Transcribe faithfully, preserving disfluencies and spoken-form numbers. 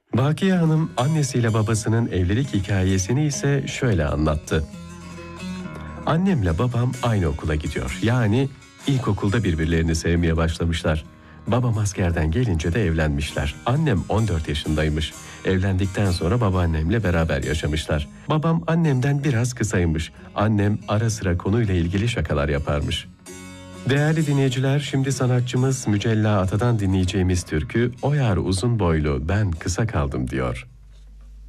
Bakiye Hanım annesiyle babasının evlilik hikayesini ise şöyle anlattı. Annemle babam aynı okula gidiyor. Yani ilkokulda birbirlerini sevmeye başlamışlar. Babam askerden gelince de evlenmişler. Annem on dört yaşındaymış. Evlendikten sonra babaannemle beraber yaşamışlar. Babam annemden biraz kısaymış. Annem ara sıra konuyla ilgili şakalar yaparmış. Değerli dinleyiciler, şimdi sanatçımız Mücella Ata'dan dinleyeceğimiz türkü "O yar uzun boylu, ben kısa kaldım" diyor.